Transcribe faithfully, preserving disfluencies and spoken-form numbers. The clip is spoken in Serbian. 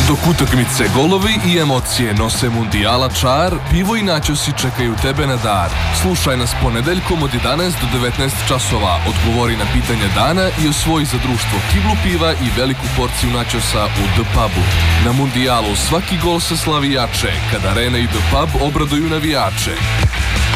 Dok utakmice, golovi i emocije nose mundijala čar, pivo i načosi čekaju tebe na dar. Slušaj nas ponedeljkom od jedanaest do devetnaest časova, odgovori na pitanje dana i osvoji za društvo kiblu piva i veliku porciju načosa u The Pubu. Na mundijalu svaki gol se slavi jače, kada Arena i The Pub obraduju navijače.